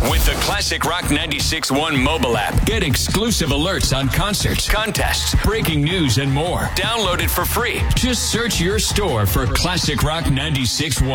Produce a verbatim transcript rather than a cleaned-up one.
With the Classic Rock ninety-six point one mobile app, get exclusive alerts on concerts, contests, breaking news, and more. Download it for free. Just search your store for Classic Rock ninety-six point one.